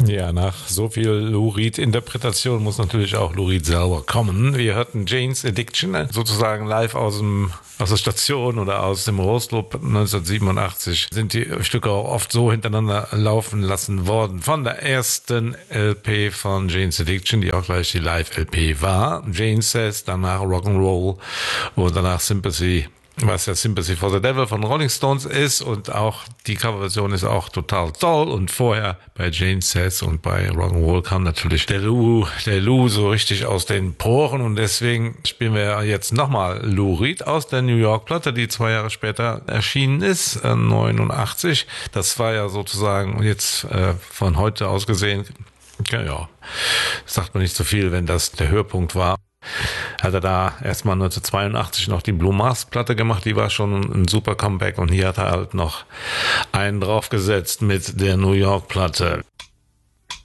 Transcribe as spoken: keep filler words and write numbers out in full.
Ja, nach so viel Lou Reed-Interpretation muss natürlich auch Lou Reed selber kommen. Wir hörten Jane's Addiction sozusagen live aus dem aus der Station oder aus dem Rose Club neunzehnhundertsiebenundachtzig. Sind die Stücke auch oft so hintereinander laufen lassen worden. Von der ersten L P von Jane's Addiction, die auch gleich die Live-L P war. Jane Says, danach Rock'n'Roll und danach Sympathy, was ja Sympathy for the Devil von Rolling Stones ist, und auch die Coverversion ist auch total toll. Und vorher bei Jane Says und bei Rock'n'Roll kam natürlich der Lou, der Lou so richtig aus den Poren, und deswegen spielen wir jetzt nochmal Lou Reed aus der New York Platte, die zwei Jahre später erschienen ist, äh, neunundachtzig. Das war ja sozusagen jetzt äh, von heute aus gesehen, ja, ja, sagt man nicht so viel, wenn das der Höhepunkt war. Hat er da erstmal neunzehnhundertzweiundachtzig noch die Blue Mars Platte gemacht, die war schon ein super Comeback, und hier hat er halt noch einen draufgesetzt mit der New York Platte.